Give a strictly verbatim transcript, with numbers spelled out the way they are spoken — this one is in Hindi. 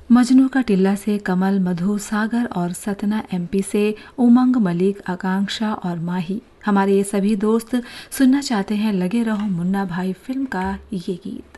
मजनू का टिल्ला से कमल, मधु, सागर और सतना, एमपी से उमंग, मलिक, आकांक्षा और माही। हमारे ये सभी दोस्त सुनना चाहते हैं लगे रहो मुन्ना भाई फिल्म का ये गीत।